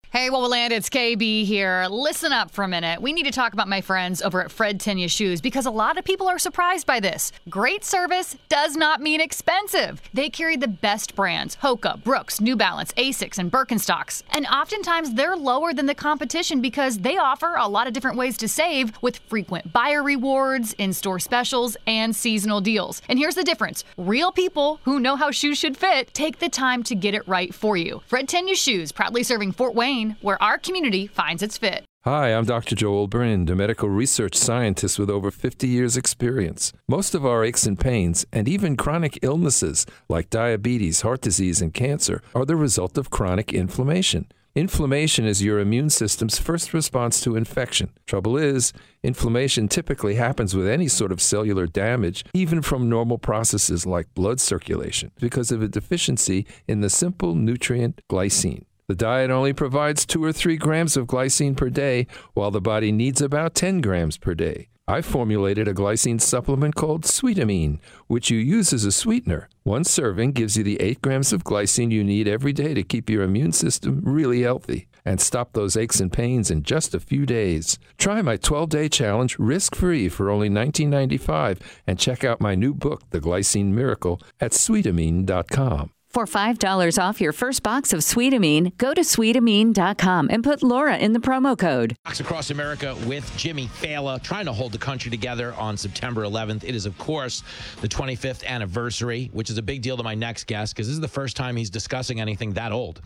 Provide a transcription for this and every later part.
Hey, Wowoland, it's KB here. Listen up for a minute. We need to talk about my friends over at Fred Tenya Shoes because a lot of people are surprised by this. Great service does not mean expensive. They carry the best brands, Hoka, Brooks, New Balance, Asics, and Birkenstocks. And oftentimes they're lower than the competition because they offer a lot of different ways to save with frequent buyer rewards, in-store specials, and seasonal deals. And here's the difference. Real people who know how shoes should fit take the time to get it right for you. Fred Tenya Shoes, proudly serving Fort Wayne, where our community finds its fit. Hi, I'm Dr. Joel Brind, a medical research scientist with over 50 years' experience. Most of our aches and pains, and even chronic illnesses like diabetes, heart disease, and cancer, are the result of chronic inflammation. Inflammation is your immune system's first response to infection. Trouble is, inflammation typically happens with any sort of cellular damage, even from normal processes like blood circulation, because of a deficiency in the simple nutrient glycine. The diet only provides 2 or 3 grams of glycine per day, while the body needs about 10 grams per day. I formulated a glycine supplement called Sweetamine, which you use as a sweetener. One serving gives you the 8 grams of glycine you need every day to keep your immune system really healthy and stop those aches and pains in just a few days. Try my 12-day challenge risk-free for only $19.95 and check out my new book, The Glycine Miracle, at Sweetamine.com. For $5 off your first box of Sweetamine, go to Sweetamine.com and put Laura in the promo code. Across America with Jimmy Fallon, trying to hold the country together on September 11th. It is, of course, the 25th anniversary, which is a big deal to my next guest because this is the first time he's discussing anything that old.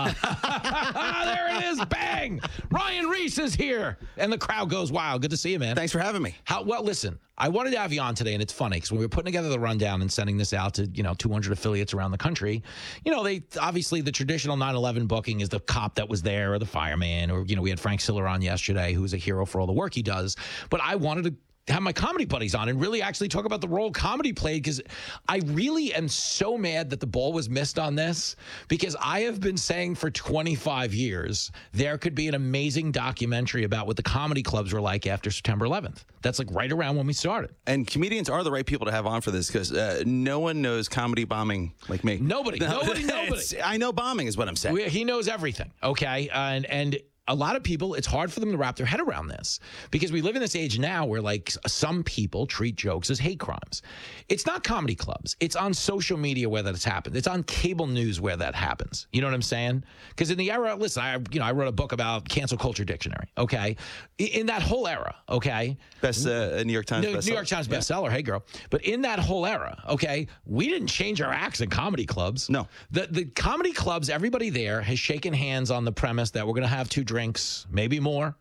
There it is. Bang. Ryan Reese is here. And the crowd goes wild. Good to see you, man. Thanks for having me. Well, listen, I wanted to have you on today, and it's funny because when we were putting together the rundown and sending this out to, 200 affiliates around the country, they obviously the traditional 9/11 booking is the cop that was there or the fireman, or, we had Frank Siller on yesterday, who's a hero for all the work he does. But I wanted to have my comedy buddies on and really actually talk about the role comedy played, because I really am so mad that the ball was missed on this, because I have been saying for 25 years there could be an amazing documentary about what the comedy clubs were like after September 11th. That's like right around when we started. And comedians are the right people to have on for this, because no one knows comedy bombing like me. Nobody. I know bombing is what I'm saying. He knows everything, okay? And a lot of people, it's hard for them to wrap their head around this, because we live in this age now where, like, some people treat jokes as hate crimes. It's not comedy clubs. It's on social media where that's happened. It's on cable news where that happens. You know what I'm saying? Because in the era, listen, I wrote a book about cancel culture dictionary, okay? In that whole era, okay? Best New York Times bestseller. New York Times bestseller, hey, girl. But in that whole era, okay, we didn't change our acts in comedy clubs. No. The comedy clubs, everybody there has shaken hands on the premise that we're going to have 2 drinks, maybe more,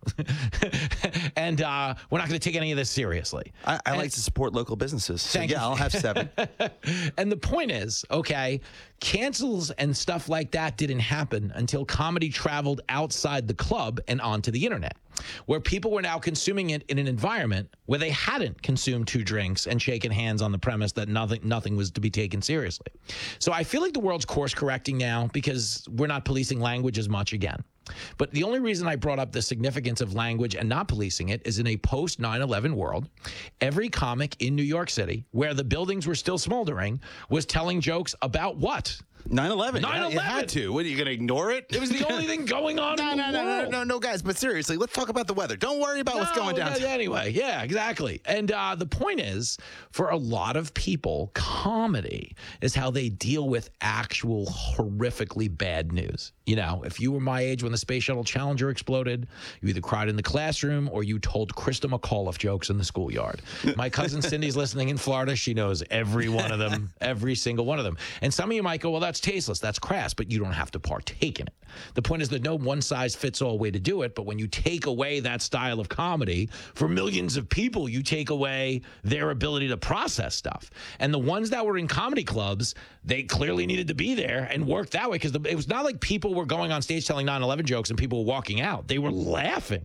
and we're not going to take any of this seriously. I like to support local businesses. So yeah, I'll have 7. And the point is, okay, cancels and stuff like that didn't happen until comedy traveled outside the club and onto the internet, where people were now consuming it in an environment where they hadn't consumed 2 drinks and shaken hands on the premise that nothing was to be taken seriously. So I feel like the world's course correcting now, because we're not policing language as much again. But the only reason I brought up the significance of language and not policing it is in a post 9/11 world, every comic in New York City, where the buildings were still smoldering, was telling jokes about what? 9/11. 9/11. You had to. What, are you going to ignore it? It was the only thing going on in the world. No, guys. But seriously, let's talk about the weather. Don't worry about what's going down. Anyway, yeah, exactly. And the point is, for a lot of people, comedy is how they deal with actual horrifically bad news. If you were my age when the Space Shuttle Challenger exploded, you either cried in the classroom or you told Krista McAuliffe jokes in the schoolyard. My cousin Cindy's listening in Florida. She knows every one of them, every single one of them. And some of you might go, well, that's tasteless, that's crass, but you don't have to partake in it. The point is there's no one-size-fits-all way to do it, but when you take away that style of comedy, for millions of people, you take away their ability to process stuff. And the ones that were in comedy clubs, they clearly needed to be there and work that way, because it was not like people were going on stage telling 9/11 jokes and people were walking out. They were laughing.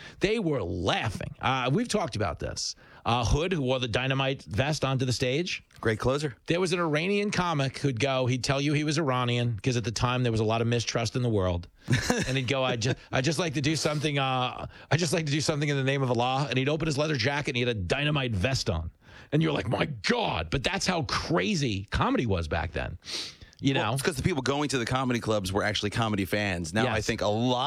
We've talked about this. Hood, who wore the dynamite vest onto the stage. Great closer. There was an Iranian comic who'd go, he'd tell you he was Iranian, because at the time there was a lot of mistrust in the world. And he'd go, I just like to do something, I just like to do something in the name of Allah. And he'd open his leather jacket and he had a dynamite vest on. And you're like, my God. But that's how crazy comedy was back then. It's because the people going to the comedy clubs were actually comedy fans. Now Yes. I think a lot